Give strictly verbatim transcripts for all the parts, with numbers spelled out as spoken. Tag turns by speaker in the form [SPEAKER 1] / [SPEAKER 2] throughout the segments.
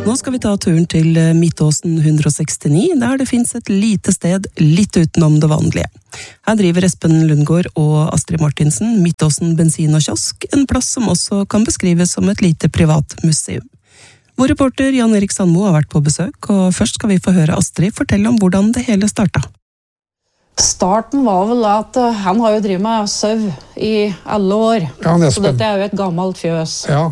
[SPEAKER 1] Nå skal vi ta turen til Midtåsen hundre og sekstini, der det finnes et lite sted litt utenom det vanlige. Her driver Espen Lundgaard og Astrid Martinsen Midtåsen bensin og kiosk, en plass som også kan beskrives som et lite privat museum. Vår reporter Jan Erik Sandmo har vært på besøk, og først skal vi få høre Astrid fortelle om hvordan det hele startet.
[SPEAKER 2] Starten var vel at han har jo drivet med sau i alle år,
[SPEAKER 3] ja,
[SPEAKER 2] så dette er jo et gammelt fjøs.
[SPEAKER 3] Ja.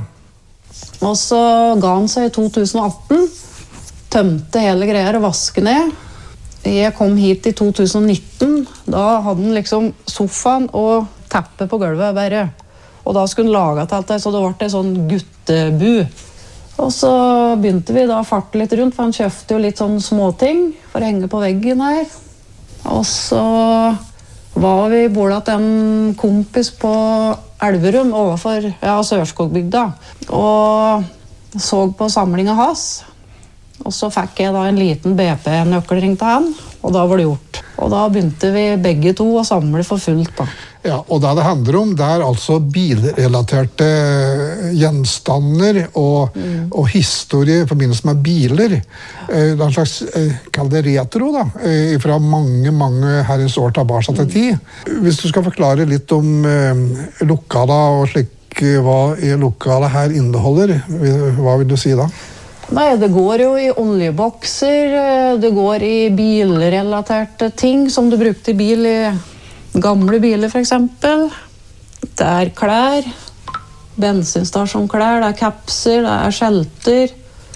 [SPEAKER 2] Og så ga han seg i to tusen og atten, tømte hele greier og vaske ned. Jeg kom hit i to tusen og nitten, da hadde han liksom sofaen og teppet på gulvet bare. Og da skulle han lage til det, så det ble en sånn guttebu. Og så begynte vi da å farte litt rundt, for han kjøpte jo litt sånn småting for å henge på veggen her. Og så var vi bordet til en kompis på Elverum overfor ja, Sørskogbygda og så på samlingen hans. Og så fikk jeg da en liten B P-nøkkelring til han, og da var det gjort. Og da begynte vi begge to å samle for fullt da.
[SPEAKER 3] Ja, og det det handler om, det er altså bilrelaterte gjenstander og, mm. og historie i forbindelse med biler. Det er en slags, kall det retro da, fra mange, mange herres år tilbake til tid. Hvis du skal forklare litt om eh, lokala og slik, hva lokala her inneholder, hva vil du si da?
[SPEAKER 2] Nei, det går jo i oljebokser, det går i bilrelaterte ting som du brukte i bil i gamle biler for eksempel. Det er klær, bensinstasjonklær, det er kapser, det er skjelter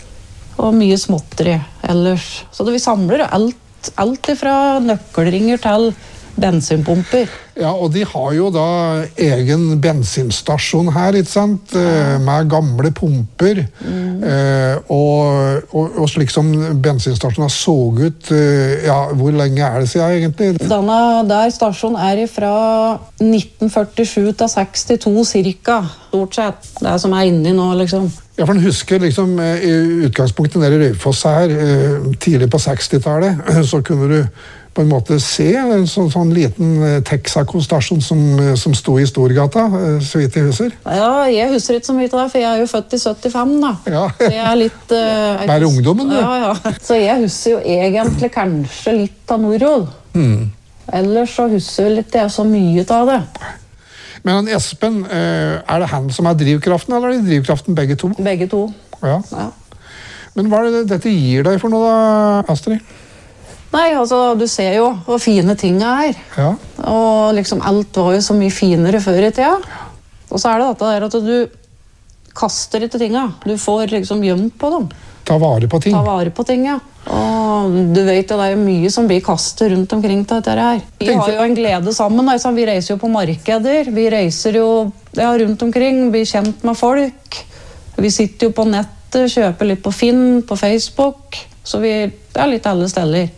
[SPEAKER 2] og mye småtteri ellers. Så det, vi samler alt, alt fra nøkkelringer til bensinpumper.
[SPEAKER 3] Ja, og de har jo da egen bensinstasjon her, ikke sant? Ja. Med gamle pumper. Mm. Eh, og, og, og slik som bensinstasjonen har så ut, ja, hvor lenge er det siden egentlig?
[SPEAKER 2] Denne der stasjonen er fra nitten førtisju til sekstito cirka, stort sett. Det som er inni nå, liksom.
[SPEAKER 3] Ja, for en husker liksom i utgangspunktet nede i Røyfoss her, tidlig på sekstitallet, så kunne du på en måte se en sånn, sånn liten Texaco-stasjon som, som stod i Storgata, så vidt jeg husker.
[SPEAKER 2] Ja, jeg husker ikke så mye av det, for jeg er jo født i syttifem da.
[SPEAKER 3] Ja.
[SPEAKER 2] Så jeg er litt... Uh,
[SPEAKER 3] Bare ungdommen, du.
[SPEAKER 2] Ja, ja. Så jeg husker jo egentlig kanskje litt av Norrøl. Mm. Ellers så husker jeg litt jeg så mye av det.
[SPEAKER 3] Men Espen, er det han som er drivkraften, eller er det drivkraften begge to?
[SPEAKER 2] Begge to.
[SPEAKER 3] Ja.
[SPEAKER 2] Ja.
[SPEAKER 3] Men hva er det dette gir deg for noe da, Astrid?
[SPEAKER 2] Nei, altså, du ser jo hvor fine ting er.
[SPEAKER 3] Ja.
[SPEAKER 2] Og liksom alt var jo så mye finere før i tida. Og så er det dette der at du kaster ikke tinga. Du får liksom gjemt på dem.
[SPEAKER 3] Ta vare på ting.
[SPEAKER 2] Ta vare på ting, ja. Og du vet jo, det er jo mye som blir kastet rundt omkring til dette her. Vi har jo en glede sammen, altså. Vi reiser jo på markeder. Vi reiser jo ja, rundt omkring, blir kjent med folk. Vi sitter jo på nettet, kjøper litt på Finn, på Facebook. Så vi er litt alle steder.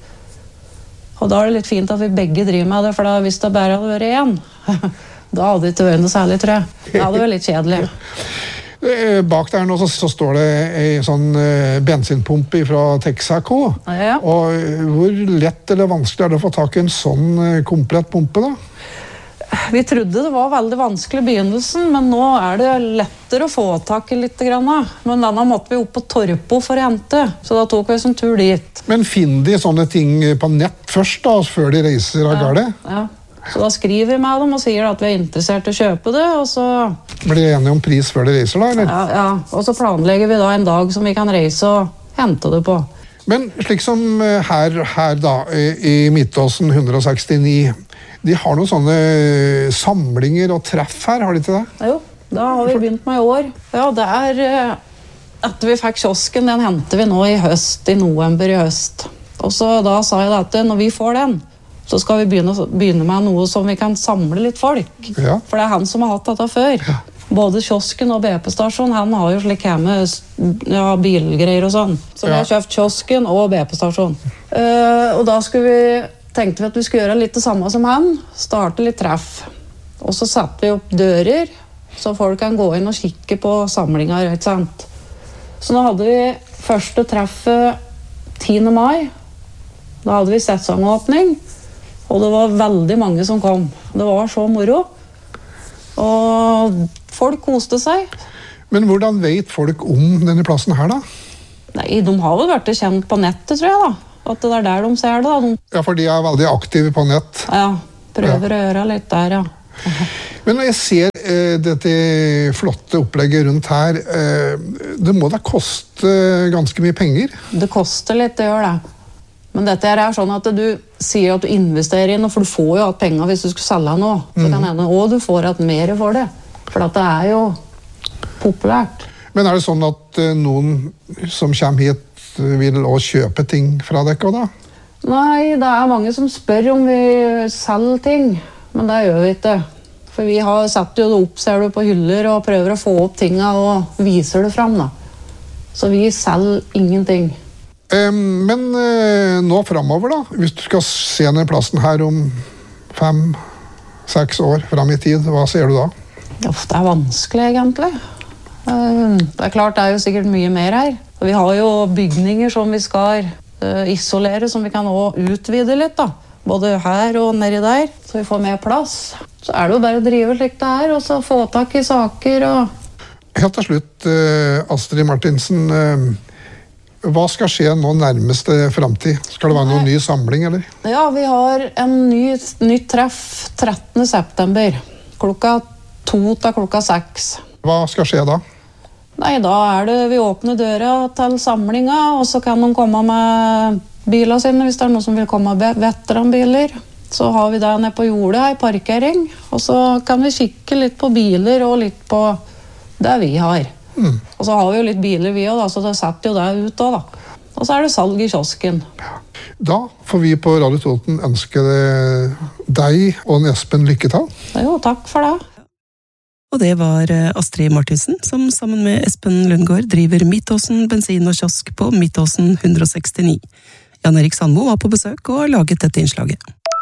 [SPEAKER 2] Og da er det litt fint at vi begge driver med det, for da, hvis det bare hadde vært én, da hadde det ikke vært noe særlig, tror jeg. Det hadde vært litt kjedelig.
[SPEAKER 3] Bak der nå så, så står det en sånn uh, bensinpumpe fra Texaco.
[SPEAKER 2] Ja.
[SPEAKER 3] Og hvor lett eller vanskelig er det å få tak i en sånn uh, komplett pumpe da?
[SPEAKER 2] Vi trodde det var veldig vanskelig i begynnelsen, men nå er det lettere å få tak i litt grann. Men denne måtte vi opp på Torpo for å hente, så da tok vi en tur dit.
[SPEAKER 3] Men finner de sånne ting på nett først da, før de reiser av gårde?
[SPEAKER 2] Ja, ja. Så da skriver vi med dem og sier at vi er interessert i å kjøpe det, og så...
[SPEAKER 3] Blir de enige om pris før de reiser da, eller?
[SPEAKER 2] Ja, ja, og så planlegger vi da en dag som vi kan reise og hente det på.
[SPEAKER 3] Men slik som her, her da, i Midtåsen hundre og sekstini, de har noen sånne samlinger og treff her, har de ikke det?
[SPEAKER 2] Jo, da har vi begynt med i år. Ja, det er etter vi fikk kiosken, den henter vi nå i høst, i november i høst. Og så da sa jeg at når vi får den, så skal vi begynne, begynne med noe som vi kan samle litt folk.
[SPEAKER 3] Ja.
[SPEAKER 2] For det er han som har hatt dette før. Ja. Både kiosken og B P-stasjon, han har jo slik hjemme ja, bilgreier og sånn. Så vi har kjøpt kiosken og B P-stasjon. Uh, og da skulle vi... tenkte vi at vi skulle gjøre litt det samme som han, starte litt treff. Og så satte vi opp dører, så folk kan gå inn og kikke på samlinger, ikke sant? Så nå hadde vi første treffet tiende mai. Da hadde vi sesongåpning, og det var veldig mange som kom. Det var så moro. Og folk koste seg.
[SPEAKER 3] Men hvordan vet folk om denne plassen her da?
[SPEAKER 2] Nei, de har vel vært kjent på nettet, tror jeg da. At det er der de ser det da. De...
[SPEAKER 3] Ja, for de er veldig aktive på nett.
[SPEAKER 2] Ja, prøver
[SPEAKER 3] ja.
[SPEAKER 2] å gjøre litt der, ja.
[SPEAKER 3] Men når jeg ser eh, dette flotte opplegget rundt her, eh, det må da koste ganske mye penger?
[SPEAKER 2] Det koster litt, det gjør det. Men dette her er sånn at du sier at du investerer i noe, for du får jo hatt penger hvis du skulle selge noe. Så kan hende, og du får hatt mer for det. For at det er jo populært.
[SPEAKER 3] Men er det sånn at eh, noen som kommer hit vil også kjøpe ting fra dere da?
[SPEAKER 2] Nei, det er mange som spør om vi selger ting, men det gjør vi ikke. For vi har satt jo det opp, ser du, på hyller og prøver å få opp tingene og viser det fram da. Så vi selger ingenting.
[SPEAKER 3] Eh, men eh, nå fremover da, hvis du skal se denne plassen her om fem, seks år frem i tid, hva ser du da?
[SPEAKER 2] Det er vanskelig egentlig. Eh, det er klart, det er jo sikkert mye mer her. Vi har jo bygninger som vi skal uh, isolere, som vi kan også utvide litt da. Både her og nedi der, så vi får mer plass. Så er det jo bare å drive slik det er, og så få tak i saker og...
[SPEAKER 3] Helt til slutt, uh, Astrid Martinsen, uh, hva skal skje nå nærmeste fremtid? Skal det være noen ny samling, eller?
[SPEAKER 2] Ja, vi har en ny, nytt treff trettende september, klokka to til klokka seks.
[SPEAKER 3] Hva skal skje da?
[SPEAKER 2] Nei, da er det vi åpner døra til samlinga, og så kan de komme med bilene sine hvis det er noen som vil komme med veteranbiler. Så har vi det nede på jordet her, parkering, og så kan vi kikke litt på biler og litt på det vi har. Mm. Og så har vi jo litt biler vi også, da, så det setter jo det ut også, da. Og så er det salg i kiosken.
[SPEAKER 3] Da får vi på Radio Toten ønske deg og Espen lykke til.
[SPEAKER 2] Jo, takk for det.
[SPEAKER 1] Og det var Astrid Martinsen, som sammen med Espen Lundgaard driver Midtåsen bensin og kiosk på Midtåsen ett hundre sekstini. Jan Erik Sandmo var på besøk og har laget dette innslaget.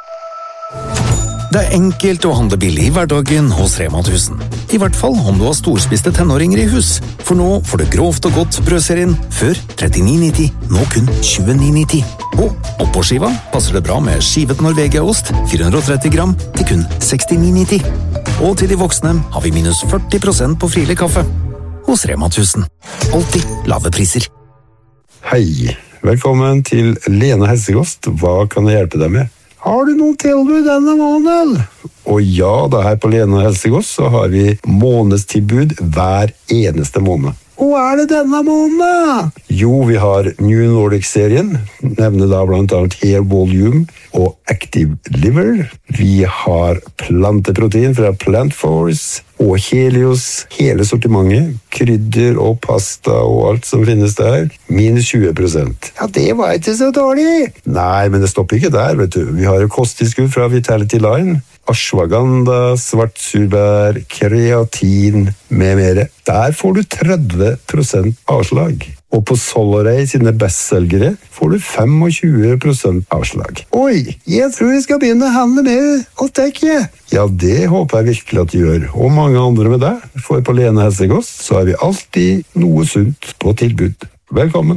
[SPEAKER 4] Det er enkelt å handle billig i hverdagen hos Rema tusen. I hvert fall om du har storspiste tenåringer i hus. For nå får du grovt og godt brødserien før trettini nitti, nå kun tjueni nitti. Og oppå skiva passer det bra med skivet Norvegia-ost, fire hundre og tretti gram, til kun sekstini nitti. Og til de voksne har vi minus førti prosent på frilig kaffe. Hos Rema tusen. Alltid lave priser.
[SPEAKER 5] Hei, velkommen til Lene Helsekost. Hva kan jeg hjelpe deg med? Har du noen tilbud denne måneden? Og ja, da her på Lene Helsekost så har vi månedstilbud hver eneste måned. Og er det denne måneden? Jo, vi har New Nordic-serien, nevner da blant annet Hair Volume og Active Liver. Vi har planteprotein fra Plant Force og Helios, hele sortimentet, krydder og pasta og alt som finnes der, minus tjue prosent. Ja, det var ikke så dårlig! Nei, men det stopper ikke der, vet du. Vi har jo kosttilskudd fra Vitality Line, ashwagandha, svartsurbær, kreatin med mere. Der får du tretti prosent avslag. Og på Solaray sine bestselgere får du tjuefem prosent avslag. Oi, jeg tror jeg skal begynne å handle med hos deg. Ja, det håper jeg virkelig at du gjør. Og mange andre med deg. For på Lene Helsekost så har vi alltid noe sunt på tilbud. Velkommen!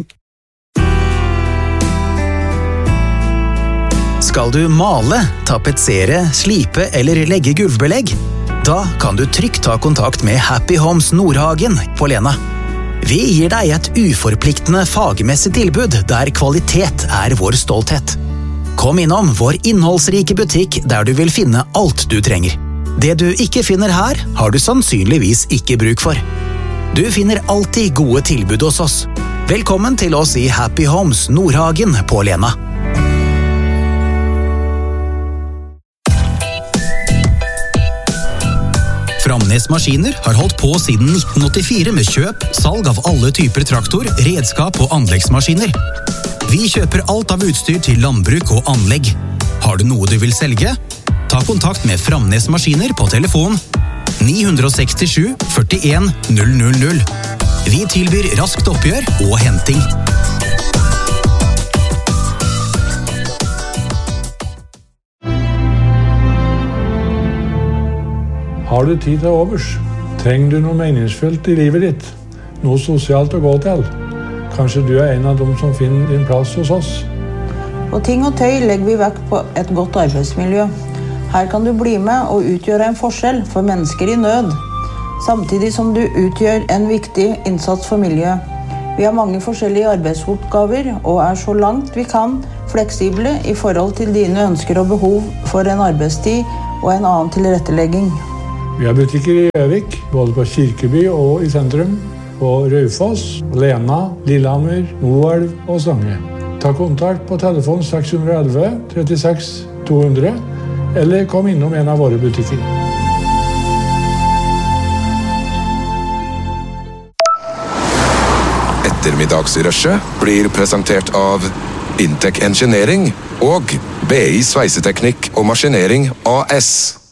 [SPEAKER 4] Skal du male, tapetsere, slipe eller legge gulvbelegg? Da kan du trygt ta kontakt med Happy Homes Nordhagen på Lena. Vi gir deg et uforpliktende fagmessig tilbud der kvalitet er vår stolthet. Kom innom vår innholdsrike butikk der du vil finne alt du trenger. Det du ikke finner her, har du sannsynligvis ikke bruk for. Du finner alltid gode tilbud hos oss. Velkommen til oss i Happy Homes Nordhagen på Lena. Framnes Maskiner har holdt på siden nitten åttifire med kjøp, salg av alle typer traktor, redskap og anleggsmaskiner. Vi kjøper alt av utstyr til landbruk og anlegg. Har du noe du vil selge? Ta kontakt med Framnes Maskiner på telefon ni seks sju, førtien, null null null. Vi tilbyr raskt oppgjør og henting.
[SPEAKER 6] Har du tid til overs? Trenger du noe meningsfullt i livet ditt? Noe sosialt å gå til? Kanskje du er en av dem som finner din plass hos oss?
[SPEAKER 7] På Ting og Tøy legger vi vekt på et godt arbeidsmiljø. Her kan du bli med og utgjøre en forskjell for mennesker i nød, samtidig som du utgjør en viktig innsats for miljøet. Vi har mange forskjellige arbeidsoppgaver og er så langt vi kan fleksible i forhold til dine ønsker og behov for en arbeidstid og en annen tilrettelegging.
[SPEAKER 6] Vi har butikker i Gjøvik, både på Kirkeby og i sentrum, på Raufoss, Lena, Lillehammer, Moelv og Stange. Ta kontakt på telefon seks ett ett trettiseks to hundre, eller kom innom en av våre butikker.
[SPEAKER 8] Ettermiddagsrushet blir presentert av Intec Engineering og B I Sveiseteknikk og Maskinering A S.